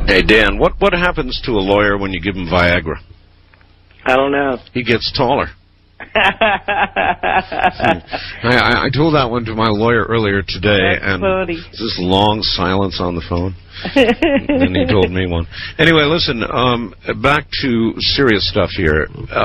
Hey, Dan, what happens to a lawyer when you give him Viagra? I don't know. He gets taller. I told that one to my lawyer earlier today, That's and funny. this long silence on the phone. And he told me one. Anyway, listen, back to serious stuff here.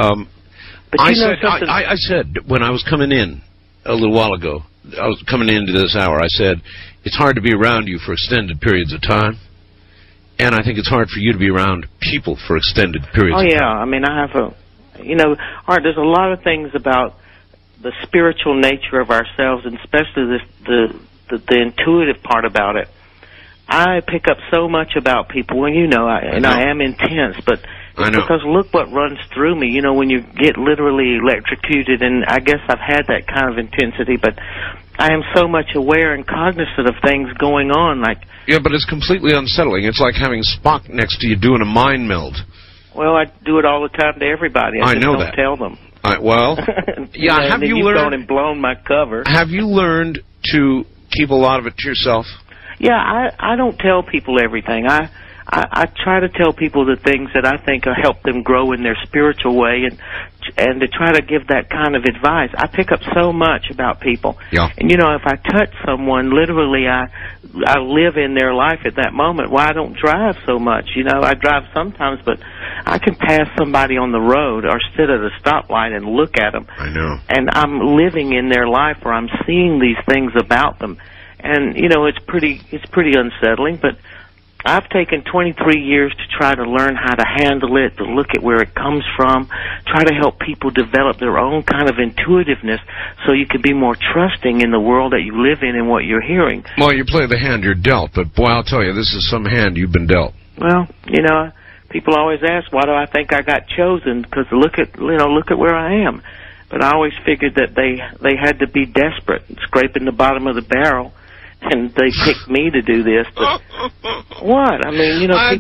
I said when I was coming in a little while ago, I was coming into this hour, I said, it's hard to be around you for extended periods of time. And I think it's hard for you to be around people for extended periods of time. Oh, yeah. I mean, I have Art, there's a lot of things about the spiritual nature of ourselves, and especially the intuitive part about it. I pick up so much about people, and I am intense, but it's because look what runs through me. You know, when you get literally electrocuted, and I guess I've had that kind of intensity, but I am so much aware and cognizant of things going on. Yeah, but it's completely unsettling. It's like having Spock next to you doing a mind meld. Well, I do it all the time to everybody. I just don't tell them. Yeah, have you learned? You've gone and blown my cover. Have you learned to keep a lot of it to yourself? Yeah, I don't tell people everything. I try to tell people the things that I think will help them grow in their spiritual way, and to try to give that kind of advice. I pick up so much about people. Yeah. And, if I touch someone, literally I live in their life at that moment. Well, I don't drive so much. I drive sometimes, but I can pass somebody on the road or sit at a stoplight and look at them. I know. And I'm living in their life, or I'm seeing these things about them. And, it's pretty unsettling, but I've taken 23 years to try to learn how to handle it, to look at where it comes from, try to help people develop their own kind of intuitiveness so you can be more trusting in the world that you live in and what you're hearing. Well, you play the hand you're dealt, but boy, I'll tell you, this is some hand you've been dealt. Well, people always ask, why do I think I got chosen? Because look at where I am. But I always figured that they had to be desperate, scraping the bottom of the barrel. And they picked me to do this, but what? I mean,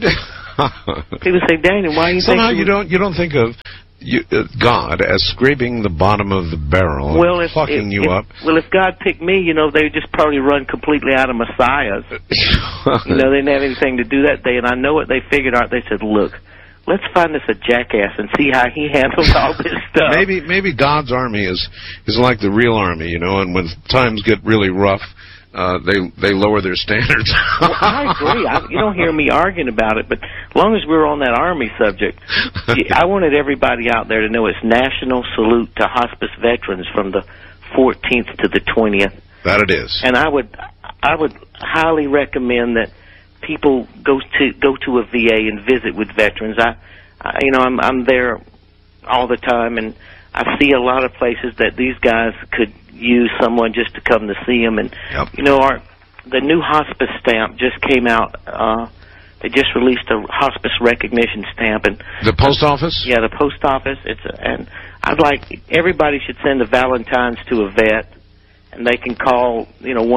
people say, Daniel, why do you think... Somehow you don't think of God as scraping the bottom of the barrel, fucking you up. Well, if God picked me, they'd just probably run completely out of messiahs. They didn't have anything to do that day, and I know what they figured out. They said, look, let's find this a jackass and see how he handles all this stuff. Maybe God's army is like the real army, and when times get really rough, they lower their standards. Well, I agree. You don't hear me arguing about it, but as long as we're on that Army subject, I wanted everybody out there to know it's National Salute to Hospice Veterans from the 14th to the 20th. That it is. And I would highly recommend that people go to a VA and visit with veterans. I'm there all the time, and I see a lot of places that these guys could use someone just to come to see them. And, the new hospice stamp just came out. They just released a hospice recognition stamp. And the post office? Yeah, the post office. And I'd like everybody should send a Valentine's to a vet, and they can call,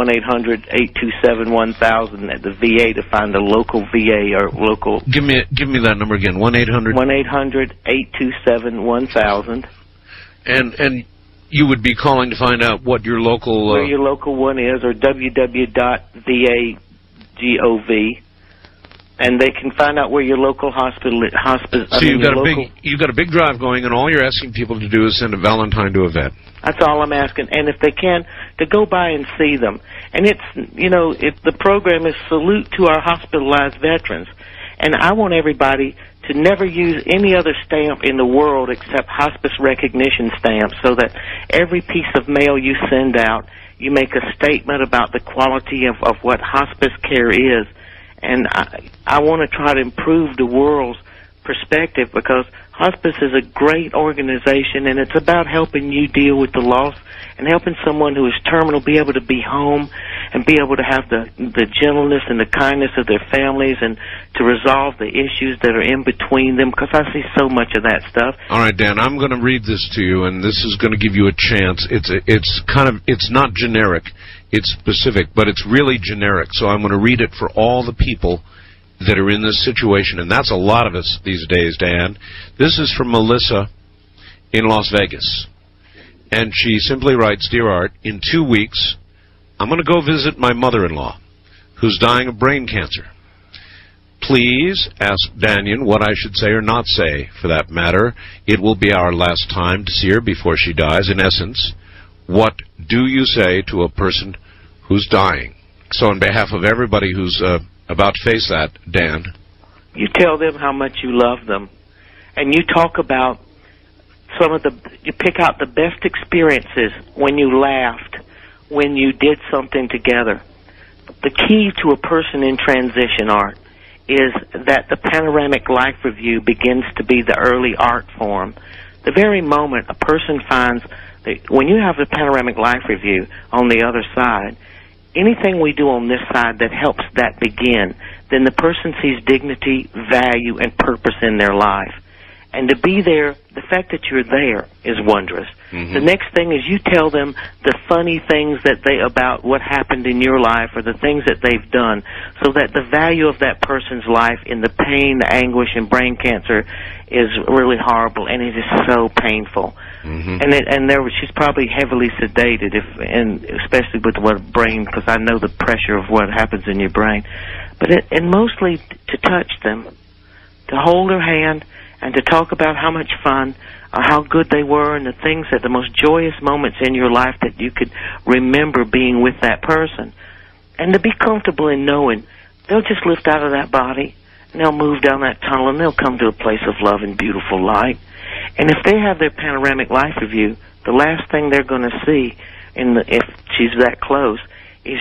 1-800-827-1000 at the VA to find a local VA or local. Give me that number again. 1-800. 1-800-827-1000. And you would be calling to find out what your local... where your local one is, or www.va.gov, and they can find out where your local hospice. So you've got a big drive going, and all you're asking people to do is send a Valentine to a vet. That's all I'm asking, and if they can, to go by and see them. And it's the program is Salute to Our Hospitalized Veterans, and I want everybody to never use any other stamp in the world except hospice recognition stamps, so that every piece of mail you send out, you make a statement about the quality of what hospice care is. And I want to try to improve the world's perspective, because hospice is a great organization, and it's about helping you deal with the loss and helping someone who is terminal be able to be home and be able to have the gentleness and the kindness of their families, and to resolve the issues that are in between them, because I see so much of that stuff. All right, Dan, I'm going to read this to you, and this is going to give you a chance. It's not generic, it's specific, but it's really generic, so I'm going to read it for all the people that are in this situation, and that's a lot of us these days, Dan. This is from Melissa in Las Vegas, and she simply writes, Dear Art, in 2 weeks, I'm going to go visit my mother-in-law, who's dying of brain cancer. please ask Danyan what I should say or not say, for that matter. It will be our last time to see her before she dies. In essence, what do you say to a person who's dying? So on behalf of everybody who's about to face that, Dan. You tell them how much you love them, and you talk about you pick out the best experiences when you laughed, when you did something together. The key to a person in transition, Art, is that the panoramic life review begins to be the early art form. The very moment a person finds that when you have the panoramic life review on the other side, anything we do on this side that helps that begin, then the person sees dignity, value, and purpose in their life. And to be there, the fact that you're there is wondrous. Mm-hmm. The next thing is you tell them the funny things about what happened in your life or the things that they've done, so that the value of that person's life in the pain, the anguish, and brain cancer is really horrible, and it is so painful. Mm-hmm. She's probably heavily sedated, and especially with what brain, because I know the pressure of what happens in your brain. But and mostly to touch them, to hold her hand, and to talk about how much fun or how good they were and the things that the most joyous moments in your life that you could remember being with that person. And to be comfortable in knowing they'll just lift out of that body and they'll move down that tunnel and they'll come to a place of love and beautiful light. And if they have their panoramic life review, the last thing they're going to see, if she's that close, is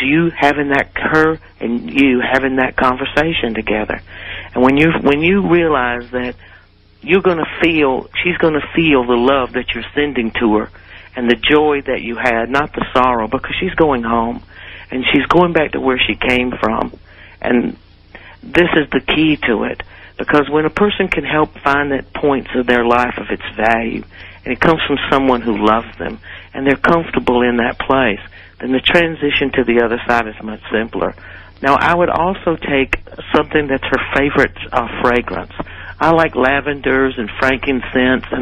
her and you having that conversation together. And when you realize that she's going to feel the love that you're sending to her and the joy that you had, not the sorrow, because she's going home and she's going back to where she came from. And this is the key to it, because when a person can help find that points of their life of its value, and it comes from someone who loves them and they're comfortable in that place, then the transition to the other side is much simpler. Now, I would also take something that's her favorite fragrance. I like lavenders and frankincense and